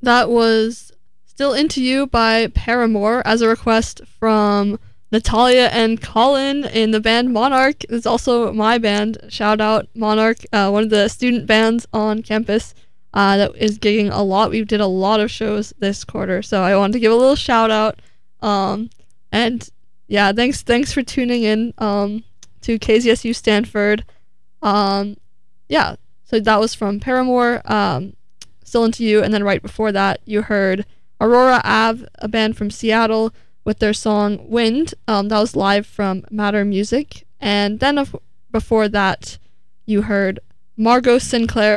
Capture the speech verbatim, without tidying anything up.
That was Still Into You by Paramore as a request from Natalia and Colin in the band Monarch. It's also my band. Shout out Monarch, uh, one of the student bands on campus uh, that is gigging a lot. We did a lot of shows this quarter, so I wanted to give a little shout out. Um, and yeah, thanks thanks for tuning in um, to K Z S U Stanford. Um, yeah, so that was from Paramore, um, Still Into You, and then right before that you heard Aurora Ave, a band from Seattle, with their song Wind. Um, that was live from Matter Music. And then of, before that, you heard Margot Sinclair